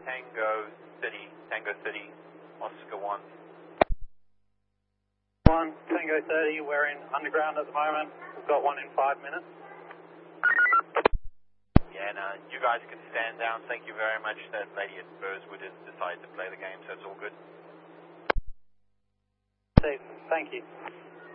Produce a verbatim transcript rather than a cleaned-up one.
Tango City, Tango City, Oscar one. one, Tango thirty, we're in underground at the moment. We've got one in five minutes. Yeah, no, you guys can stand down. Thank you very much. That lady at Burswood has decided to play the game, so it's all good. Safe, thank you.